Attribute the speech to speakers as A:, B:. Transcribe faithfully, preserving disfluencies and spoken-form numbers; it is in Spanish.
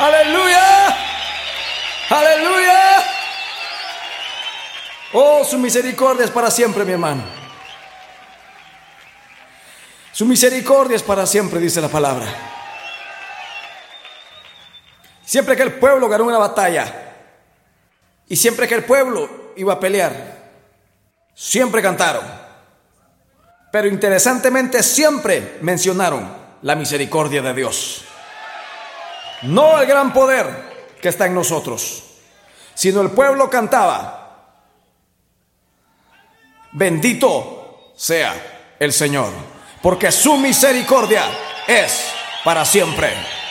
A: Aleluya. Aleluya. Oh, su misericordia es para siempre, mi hermano. Su misericordia es para siempre, dice la palabra. Siempre que el pueblo ganó una batalla y siempre que el pueblo iba a pelear, siempre cantaron. Pero interesantemente siempre mencionaron la misericordia de Dios. No el gran poder que está en nosotros, sino el pueblo cantaba: bendito sea el Señor, porque su misericordia es para siempre.